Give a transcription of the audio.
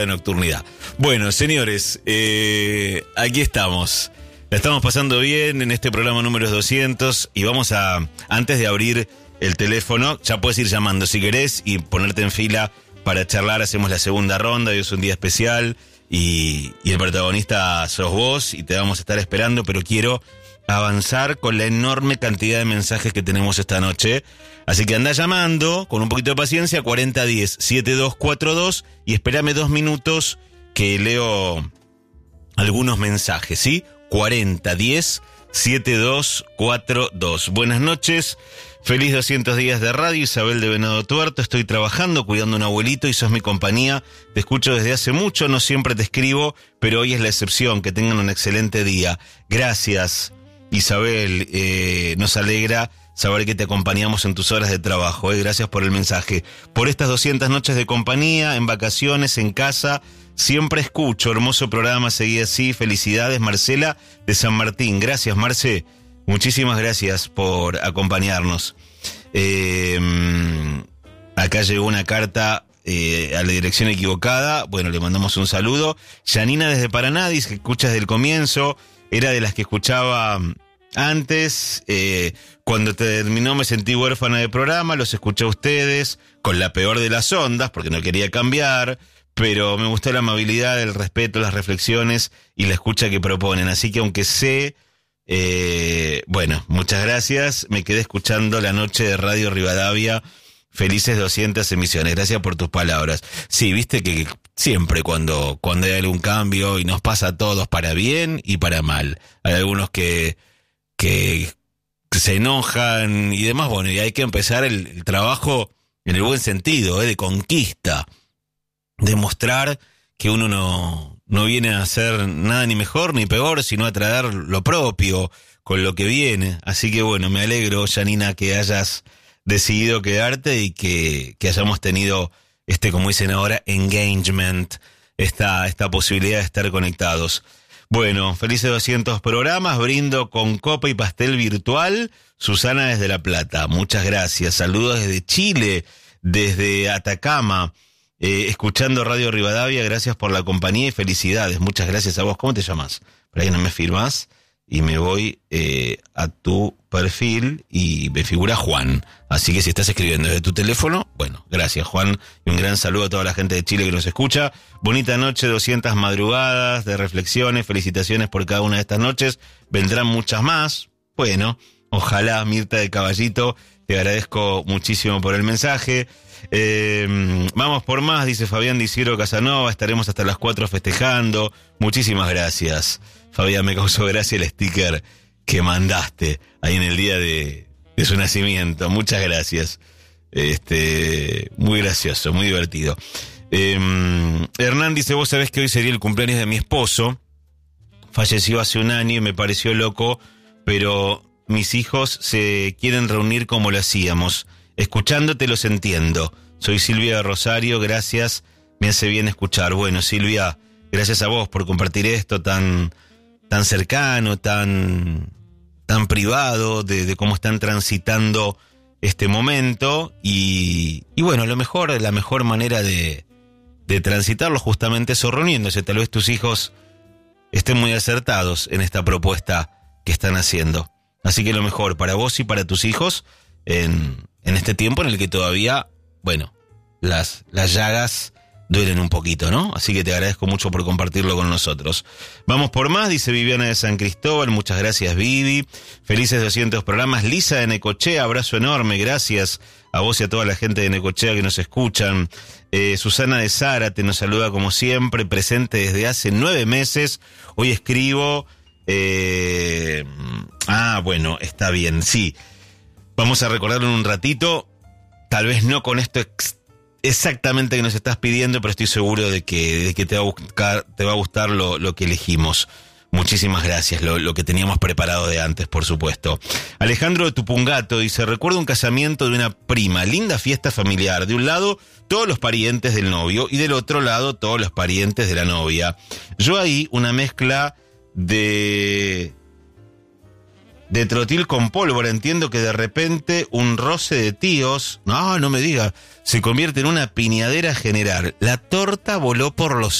de nocturnidad. Bueno, señores, aquí estamos. La estamos pasando bien en este programa número 200 y vamos a, antes de abrir el teléfono, ya puedes ir llamando si querés y ponerte en fila para charlar. Hacemos la segunda ronda, hoy es un día especial y el protagonista sos vos y te vamos a estar esperando, pero quiero avanzar con la enorme cantidad de mensajes que tenemos esta noche. Así que anda llamando con un poquito de paciencia, 4010-7242 y espérame 2 minutos que leo algunos mensajes, ¿sí? 4010-7242. Buenas noches, feliz 200 días de radio, Isabel de Venado Tuerto. Estoy trabajando, cuidando a un abuelito y sos mi compañía. Te escucho desde hace mucho, no siempre te escribo, pero hoy es la excepción. Que tengan un excelente día. Gracias, Isabel, nos alegra saber que te acompañamos en tus horas de trabajo. Gracias por el mensaje. Por estas 200 noches de compañía, en vacaciones, en casa, siempre escucho. Hermoso programa, seguí así. Felicidades, Marcela de San Martín. Gracias, Marce. Muchísimas gracias por acompañarnos. Acá llegó una carta a la dirección equivocada. Bueno, le mandamos un saludo. Yanina desde Paraná dice que escuchas del comienzo. Era de las que escuchaba antes. Cuando terminó me sentí huérfana de programa. Los escuché a ustedes con la peor de las ondas porque no quería cambiar. Pero me gustó la amabilidad, el respeto, las reflexiones y la escucha que proponen. Así que aunque sé... bueno, muchas gracias. Me quedé escuchando la noche de Radio Rivadavia. Felices 200 emisiones. Gracias por tus palabras. Sí, viste que siempre cuando hay algún cambio, y nos pasa a todos para bien y para mal. Hay algunos que se enojan y demás. Bueno, y hay que empezar el trabajo en el buen sentido, de conquista. Demostrar que uno no viene a hacer nada ni mejor ni peor, sino a traer lo propio con lo que viene. Así que bueno, me alegro, Janina, que hayas decidido quedarte y que hayamos tenido como dicen ahora, engagement, esta posibilidad de estar conectados. Bueno, felices 200 programas, brindo con copa y pastel virtual. Susana desde La Plata, muchas gracias. Saludos desde Chile, desde Atacama. Escuchando Radio Rivadavia, gracias por la compañía y felicidades. Muchas gracias a vos. ¿Cómo te llamas? Por ahí no me firmás y me voy a tu perfil y me figura Juan. Así que si estás escribiendo desde tu teléfono, bueno, gracias, Juan, y un gran saludo a toda la gente de Chile que nos escucha. Bonita noche, 200 madrugadas de reflexiones, felicitaciones por cada una de estas noches. Vendrán muchas más. Bueno, ojalá. Mirta de Caballito, te agradezco muchísimo por el mensaje. Vamos por más, dice Fabián de Isidro Casanova, estaremos hasta las 4 festejando. Muchísimas gracias, Fabián, me causó gracia el sticker que mandaste ahí en el día de su nacimiento. Muchas gracias, muy gracioso, muy divertido. Hernán dice, vos sabés que hoy sería el cumpleaños de mi esposo, falleció hace un año y me pareció loco, pero mis hijos se quieren reunir como lo hacíamos. Escuchándote los entiendo. Soy Silvia de Rosario, gracias, me hace bien escuchar. Bueno, Silvia, gracias a vos por compartir esto tan cercano, tan privado, de cómo están transitando este momento. Y bueno, la mejor manera de transitarlo justamente es reuniéndose. Tal vez tus hijos estén muy acertados en esta propuesta que están haciendo. Así que lo mejor para vos y para tus hijos en este tiempo en el que todavía, bueno, las llagas duelen un poquito, ¿no? Así que te agradezco mucho por compartirlo con nosotros. Vamos por más, dice Viviana de San Cristóbal, muchas gracias, Vivi. Felices 200 programas. Lisa de Necochea, abrazo enorme, gracias a vos y a toda la gente de Necochea que nos escuchan. Susana de Zárate nos saluda como siempre, presente desde hace 9 meses. Hoy escribo... bueno, está bien, sí. Vamos a recordarlo en un ratito, tal vez no con esto exactamente que nos estás pidiendo, pero estoy seguro de que te va a gustar lo que elegimos. Muchísimas gracias, lo que teníamos preparado de antes, por supuesto. Alejandro de Tupungato dice, recuerdo un casamiento de una prima, linda fiesta familiar. De un lado, todos los parientes del novio y del otro lado, todos los parientes de la novia. Yo ahí una mezcla de de trotil con pólvora. Entiendo que de repente un roce de tíos, no me diga, se convierte en una piñadera general. La torta voló por los